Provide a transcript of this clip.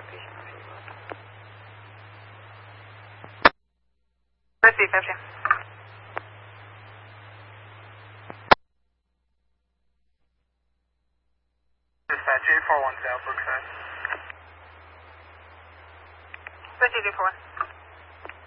Receive, FJ. Dispatch 841 South Brookside. Receive 841.